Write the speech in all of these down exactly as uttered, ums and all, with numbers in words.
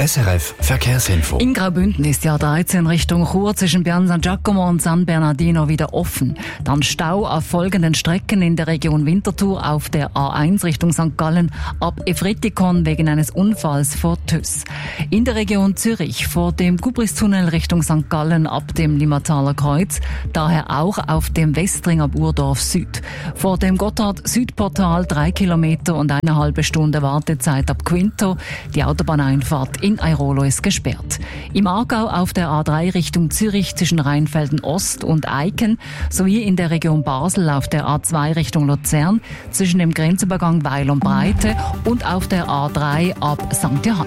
S R F Verkehrsinfo. In Graubünden ist die A dreizehn Richtung Chur zwischen Pian San Giacomo und San Bernardino wieder offen. Dann Stau auf folgenden Strecken in der Region Winterthur auf der A eins Richtung Sankt Gallen ab Efretikon wegen eines Unfalls vor Tüss. In der Region Zürich vor dem Gubristunnel Richtung Sankt Gallen ab dem Limmataler Kreuz, daher auch auf dem Westring ab Urdorf Süd. Vor dem Gotthard-Südportal drei Kilometer und eine halbe Stunde Wartezeit ab Quinto. Die Autobahneinfahrt in Airolo ist gesperrt. Im Aargau auf der A drei Richtung Zürich zwischen Rheinfelden Ost und Eiken sowie in der Region Basel auf der A zwei Richtung Luzern zwischen dem Grenzübergang Weil und Breite und auf der A drei ab Sankt Johann.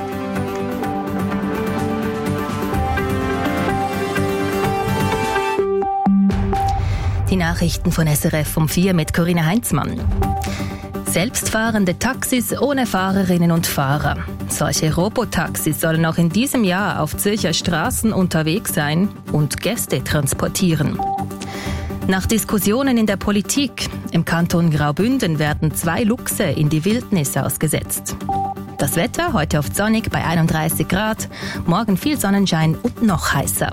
Die Nachrichten von S R F um vier mit Corinna Heinzmann. Selbstfahrende Taxis ohne Fahrerinnen und Fahrer. Solche Robotaxis sollen auch in diesem Jahr auf Zürcher Straßen unterwegs sein und Gäste transportieren. Nach Diskussionen in der Politik im Kanton Graubünden werden zwei Luchse in die Wildnis ausgesetzt. Das Wetter heute oft sonnig bei einunddreißig Grad, morgen viel Sonnenschein und noch heißer.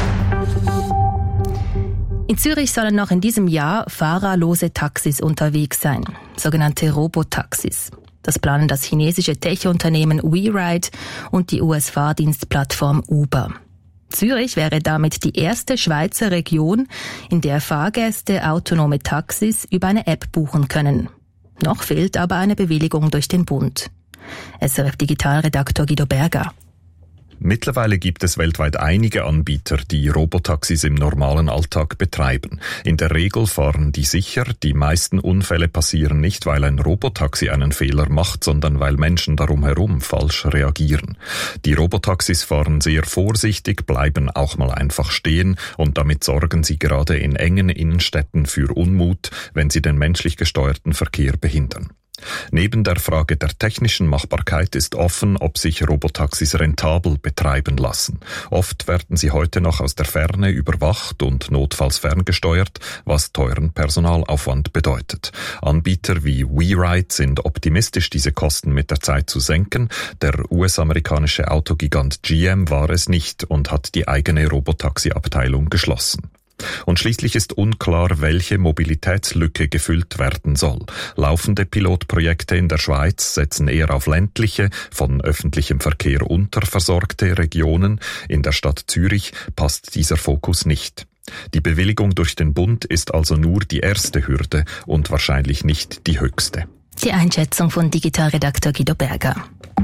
In Zürich sollen noch in diesem Jahr fahrerlose Taxis unterwegs sein, sogenannte Robotaxis. Das planen das chinesische Tech-Unternehmen WeRide und die U S-Fahrdienstplattform Uber. Zürich wäre damit die erste Schweizer Region, in der Fahrgäste autonome Taxis über eine App buchen können. Noch fehlt aber eine Bewilligung durch den Bund. S R F-Digitalredaktor Guido Berger. Mittlerweile gibt es weltweit einige Anbieter, die Robotaxis im normalen Alltag betreiben. In der Regel fahren die sicher. Die meisten Unfälle passieren nicht, weil ein Robotaxi einen Fehler macht, sondern weil Menschen darum herum falsch reagieren. Die Robotaxis fahren sehr vorsichtig, bleiben auch mal einfach stehen und damit sorgen sie gerade in engen Innenstädten für Unmut, wenn sie den menschlich gesteuerten Verkehr behindern. Neben der Frage der technischen Machbarkeit ist offen, ob sich Robotaxis rentabel betreiben lassen. Oft werden sie heute noch aus der Ferne überwacht und notfalls ferngesteuert, was teuren Personalaufwand bedeutet. Anbieter wie WeRide sind optimistisch, diese Kosten mit der Zeit zu senken. Der U S-amerikanische Autogigant G M war es nicht und hat die eigene Robotaxi-Abteilung geschlossen. Und schließlich ist unklar, welche Mobilitätslücke gefüllt werden soll. Laufende Pilotprojekte in der Schweiz setzen eher auf ländliche, von öffentlichem Verkehr unterversorgte Regionen. In der Stadt Zürich passt dieser Fokus nicht. Die Bewilligung durch den Bund ist also nur die erste Hürde und wahrscheinlich nicht die höchste. Die Einschätzung von Digitalredakteur Guido Berger.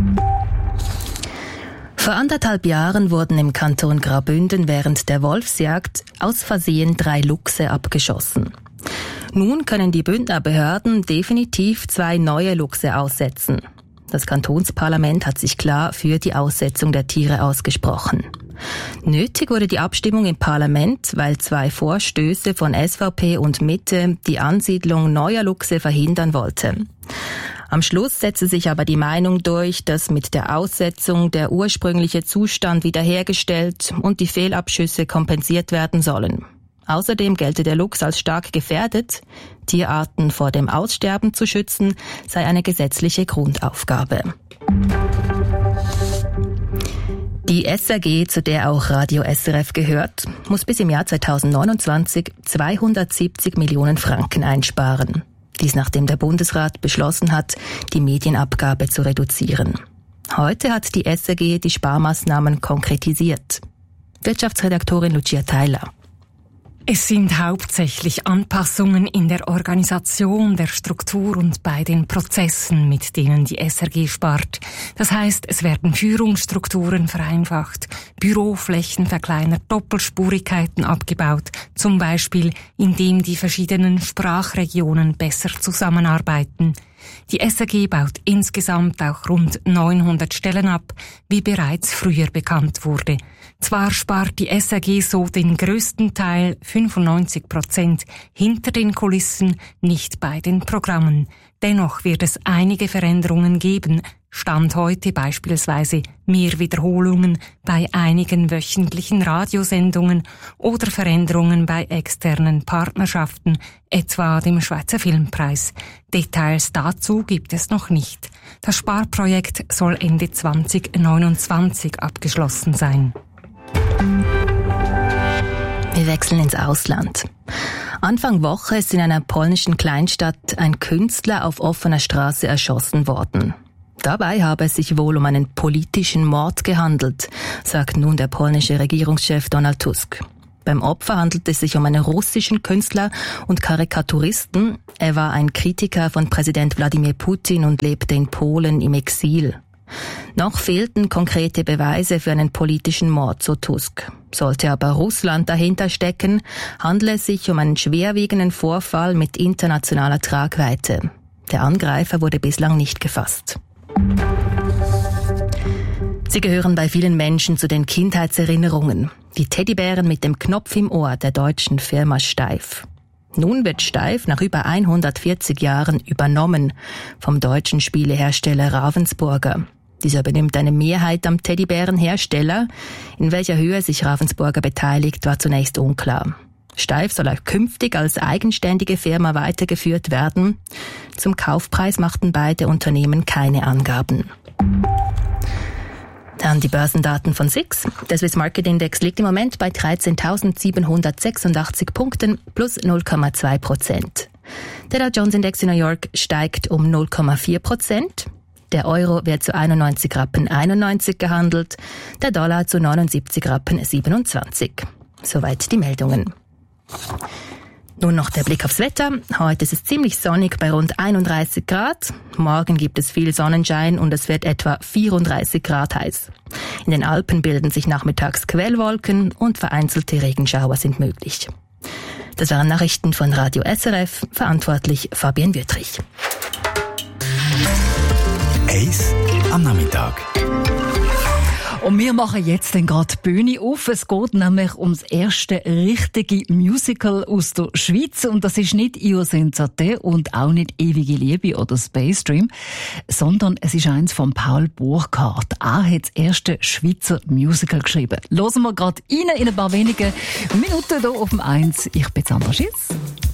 Vor anderthalb Jahren wurden im Kanton Graubünden während der Wolfsjagd aus Versehen drei Luchse abgeschossen. Nun können die Bündner Behörden definitiv zwei neue Luchse aussetzen. Das Kantonsparlament hat sich klar für die Aussetzung der Tiere ausgesprochen. Nötig wurde die Abstimmung im Parlament, weil zwei Vorstöße von S V P und Mitte die Ansiedlung neuer Luchse verhindern wollten. Am Schluss setzte sich aber die Meinung durch, dass mit der Aussetzung der ursprüngliche Zustand wiederhergestellt und die Fehlabschüsse kompensiert werden sollen. Außerdem gelte der Luchs als stark gefährdet. Tierarten vor dem Aussterben zu schützen, sei eine gesetzliche Grundaufgabe. Die S R G, zu der auch Radio S R F gehört, muss bis im Jahr zweitausendneunundzwanzig zweihundertsiebzig Millionen Franken einsparen. Dies nachdem der Bundesrat beschlossen hat, die Medienabgabe zu reduzieren. Heute hat die S R G die Sparmaßnahmen konkretisiert. Wirtschaftsredaktorin Lucia Theiler. Es sind hauptsächlich Anpassungen in der Organisation, der Struktur und bei den Prozessen, mit denen die S R G spart. Das heißt, es werden Führungsstrukturen vereinfacht, Büroflächen verkleinert, Doppelspurigkeiten abgebaut, zum Beispiel indem die verschiedenen Sprachregionen besser zusammenarbeiten. Die S R G baut insgesamt auch rund neunhundert Stellen ab, wie bereits früher bekannt wurde. Zwar spart die S R G so den größten Teil, fünfundneunzig Prozent, hinter den Kulissen, nicht bei den Programmen. Dennoch wird es einige Veränderungen geben, Stand heute beispielsweise mehr Wiederholungen bei einigen wöchentlichen Radiosendungen oder Veränderungen bei externen Partnerschaften, etwa dem Schweizer Filmpreis. Details dazu gibt es noch nicht. Das Sparprojekt soll Ende zwanzig neunundzwanzig abgeschlossen sein. Wir wechseln ins Ausland. Anfang Woche ist in einer polnischen Kleinstadt ein Künstler auf offener Straße erschossen worden. Dabei habe es sich wohl um einen politischen Mord gehandelt, sagt nun der polnische Regierungschef Donald Tusk. Beim Opfer handelt es sich um einen russischen Künstler und Karikaturisten. Er war ein Kritiker von Präsident Wladimir Putin und lebte in Polen im Exil. Noch fehlten konkrete Beweise für einen politischen Mord, so Tusk. Sollte aber Russland dahinter stecken, handle es sich um einen schwerwiegenden Vorfall mit internationaler Tragweite. Der Angreifer wurde bislang nicht gefasst. Sie gehören bei vielen Menschen zu den Kindheitserinnerungen. Die Teddybären mit dem Knopf im Ohr der deutschen Firma Steiff. Nun wird Steiff nach über hundertvierzig Jahren übernommen vom deutschen Spielehersteller Ravensburger. Dieser übernimmt eine Mehrheit am Teddybärenhersteller. In welcher Höhe sich Ravensburger beteiligt, war zunächst unklar. Steiff soll auch künftig als eigenständige Firma weitergeführt werden. Zum Kaufpreis machten beide Unternehmen keine Angaben. Dann die Börsendaten von S I X. Der Swiss Market Index liegt im Moment bei dreizehntausendsiebenhundertsechsundachtzig Punkten plus null Komma zwei Prozent. Der Dow Jones Index in New York steigt um null Komma vier Prozent. Der Euro wird zu einundneunzig Rappen einundneunzig gehandelt, der Dollar zu neunundsiebzig Rappen siebenundzwanzig. Soweit die Meldungen. Nun noch der Blick aufs Wetter. Heute ist es ziemlich sonnig bei rund einunddreißig Grad. Morgen gibt es viel Sonnenschein und es wird etwa vierunddreißig Grad heiß. In den Alpen bilden sich nachmittags Quellwolken und vereinzelte Regenschauer sind möglich. Das waren Nachrichten von Radio S R F, verantwortlich Fabienne Wüttrich. Eis am Nachmittag. Und wir machen jetzt dann gerade die Bühne auf. Es geht nämlich ums erste richtige Musical aus der Schweiz. Und das ist nicht Io senza te und auch nicht Ewige Liebe oder Space Dream, sondern es ist eins von Paul Burkhardt. Er hat das erste Schweizer Musical geschrieben. Hören wir gerade rein in ein paar wenigen Minuten hier auf dem eins. Ich bin Sandra Schiss.